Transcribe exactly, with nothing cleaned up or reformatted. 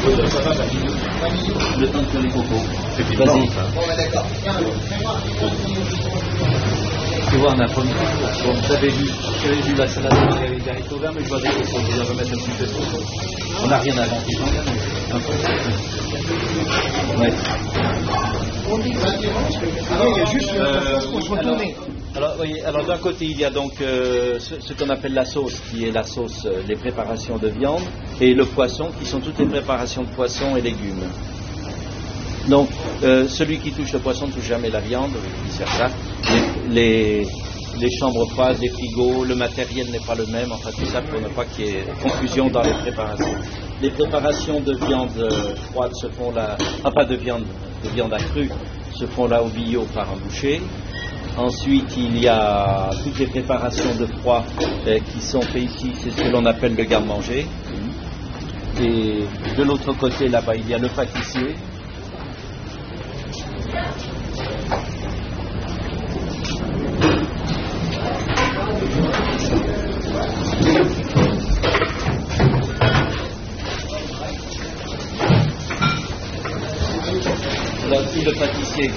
Le temps de faire les cocos. Vas-y. Tu vois, on a promis. Bon, vous avez vu, j'avais vu la salade avec les haricots verts, mais je vois des cocos. Je vais remettre un petit peu de cocos. On n'a rien à lancer. Ouais. Alors, il y a juste euh, faut se retourner. Alors, oui, alors d'un côté, il y a donc euh, ce, ce qu'on appelle la sauce, qui est la sauce, euh, les préparations de viande, et le poisson, qui sont toutes les préparations de poisson et légumes. Donc, euh, celui qui touche le poisson ne touche jamais la viande, vice-versa. Les, les, les chambres froides, les frigos, le matériel n'est pas le même, enfin tout ça pour ne pas qu'il y ait confusion dans les préparations. Les préparations de viande euh, froide se font là, ah pas de viande, de viande accrue, se font là au billot par un boucher. Ensuite, il y a toutes les préparations de froid euh, qui sont faites ici, c'est ce que l'on appelle le garde-manger. Et de l'autre côté, là-bas, il y a le pâtissier. Là, tout le pâtissier